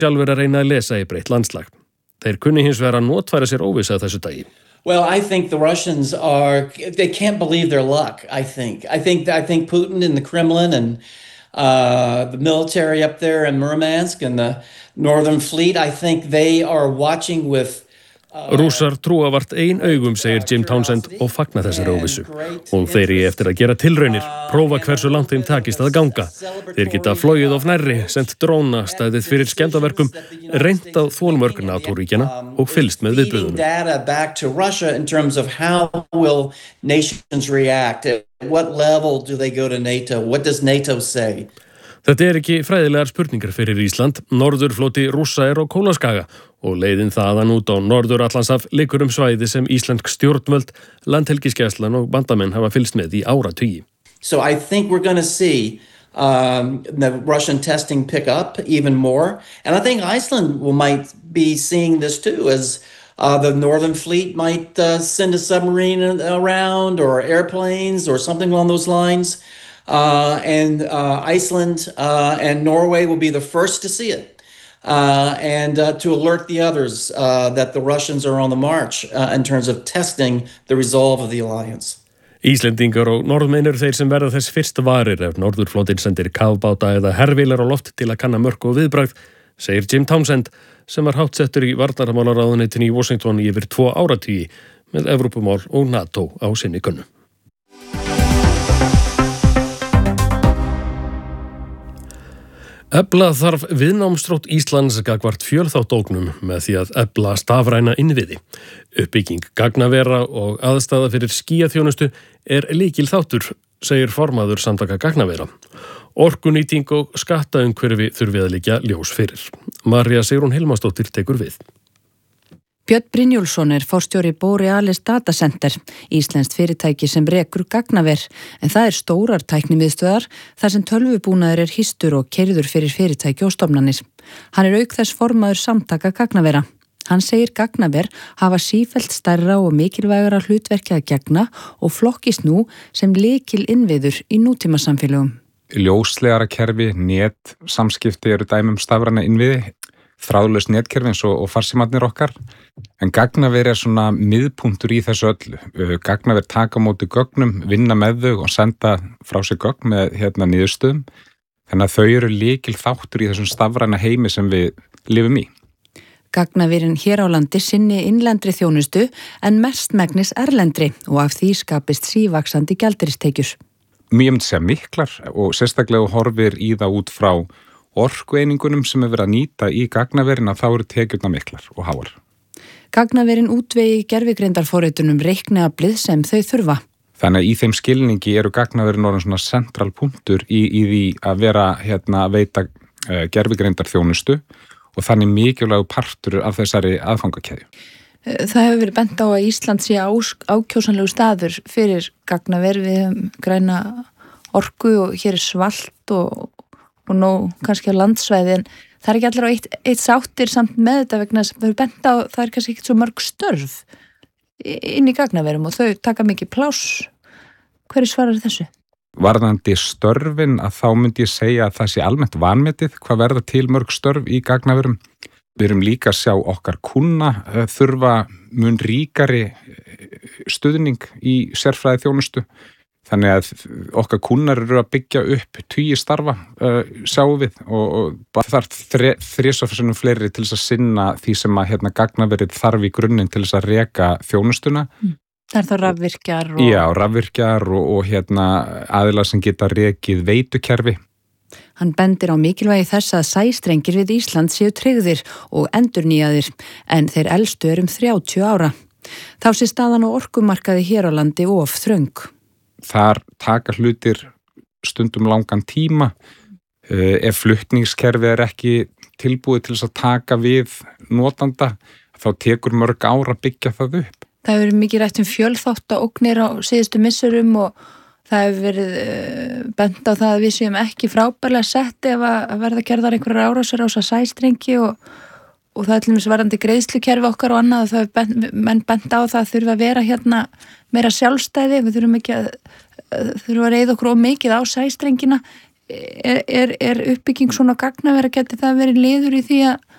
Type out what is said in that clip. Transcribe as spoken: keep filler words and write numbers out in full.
sjálfur að reyna að lesa í breytt landslag. Þeir kunni hins vegar að notfæra sér óvissa þessu dagi. Well, I think the Russians are, they can't believe their luck, I think. I think I think Putin and the Kremlin and uh, the military up there in Murmansk and the Northern Fleet, I think they are watching with Rússar trúa vart ein augum, segir Jim Townsend og fagna þessari óvissu. Og þeir eru eftir að gera tilraunir, prófa hversu langt þeim takist að ganga. Þeir geta flogið of nærri, sendt dróna, staðið fyrir skemmdarverkum, reynt á þolmörk NATO-ríkjanna og fylgst með viðbrögðunum. Data back to Russia in terms of how will nations react? At what level do they go to NATO? What does NATO say? Þetta er ekki fræðilegar spurningar fyrir Ísland. Norðurfloti Rússa er á Kólaskaga og leiðin þaðan út á Norður-Atlantshaf liggur um svæði sem íslensk stjórnvöld, landhelgisgæslan og bandamenn hafa fylgst með í áratugi. So I think we're going to see um, the Russian testing pick up even more. And I think Iceland will might be seeing this too, as uh, the Northern Fleet might uh, send a submarine around or airplanes or something along those lines. Uh, and uh, Iceland uh, and Norway will be the first to see it. Uh, and uh, to alert the others uh, that the Russians are on the march uh, in terms of testing the resolve of the alliance. Íslendingar og norðmenn eru þeir sem verða þess fyrst varir ef norðurflotinn sendir kafbáta eða hervélar á loft til að kanna mörk og viðbragð, segir Jim Townsend, sem var háttsettur í varnarmálaráðuneytinu í Washington í yfir tvo áratugi með Evrópumál og NATO á sinni könnu. Efla þarf viðnámsþrótt Íslands gagnvart fjölþáttaógnum með því að efla stafræna innviði. Uppbygging gagnavera og aðstaða fyrir skýjaþjónustu er lykil þáttur, segir formaður samtaka gagnavera. Orkunýting og skattaumhverfi þurfi að liggja ljós fyrir. María Sigrún Hilmarsdóttir tekur við. Björn Brynjólfsson er forstjóri Borealis Data Center, íslenskt fyrirtæki sem rekur gagnaver, en það er stórar tæknimiðstöðar þar sem tölvubúnaður er hýstur og keyrður fyrir fyrirtæki og stofnanir. Hann er auk þess formaður samtaka gagnavera. Hann segir gagnaver hafa sífellt stærra og mikilvægara hlutverki að gegna og flokkist nú sem lykil innviður í nútímasamfélögum. Ljóslegara kerfi, net, samskipti eru dæmi um stafræna innviði, þráðlaus netkerfi eins og, og farsímarnir okkar, en gagnaver er svona miðpunktur í þessu öllu. Gagnaver taka á móti gögnum, vinna með þau og senda frá sig gögn með hérna niðurstöðum, þannig að þau eru lykil þáttur í þessum stafræna heimi sem við lifum í. Gagnaverin hér á landi sinni innlendri þjónustu en mestmegnis erlendri og af því skapist sívaxandi gjaldeyristekjur. Mjög myndi segja miklar og sérstaklega horfir í það út frá orkueiningunum sem er verið að nýta í gagnaverin að þá eru tekjurnar miklar og háar. Gagnaverin útvegi gervigreindarforritunum reikniaflið sem þau þurfa. Þannig að í þeim skilningi eru gagnaverin orðin svona central punktur í, í því að vera hérna að veita uh, gervigreindarþjónustu og þannig mikilvægur partur af þessari aðfangakeðju. Það hefur verið bent á að Ísland sé ákjósanlegu staður fyrir gagnaver, við höfum græna orku og hér er svalt og og nú kannski á landsvæði, en það er ekki allir á eitt, eitt sáttir samt með þetta vegna sem þau bent á, það er kannski ekkert svo mörg störf inn í gagnaverum og þau taka mikið pláss. Hverju svarar þessu? Varðandi störfin að þá myndi ég segja að það sé almennt vanmetið hvað verða til mörg störf í gagnaverum. Við erum líka að sjá okkar kunna þurfa mun ríkari stuðning í sérfræði þjónustu. Þannig að okkar kunnar eru að byggja upp tugi starfa, uh, sjáum við, og, og bara þarf þrisvarsinnum fleiri til þess að sinna því sem að hérna, gagnaverið þarf í grunninn til þess að reka þjónustuna. Mm. Það er þá rafvirkjar og... Já, rafvirkjar og, og hérna, aðilar sem geta rekið veitukerfi. Hann bendir á mikilvægi þess að sæstrengir við Ísland séu tryggðir og endurnýjaðir, en þeir elstu er um þrjátíu ára. Þá sé staðan á orkumarkaði hér á landi of þröng. Þar taka hlutir stundum langan tíma. Ef flutningskerfið er ekki tilbúið til þess að taka við notanda, þá tekur mörg ár að byggja það upp. Það hefur verið mikið rætt um fjölþáttaógnir á síðustu missurum og það hefur verið bent á það að við séum ekki frábærlega sett ef að verða gerðar einhverjar árásir á þessa sæstrengi og, og það er til dæmis varðandi greiðslukerfi okkar og annað og það er bent, menn bent á það þurfa að vera hérna meira sjálfstæði, við þurfum ekki að þurfum að reiða okkur of mikið á sæstrengina. Er, er, er uppbygging svona gagnavera, geti það verið liður í því að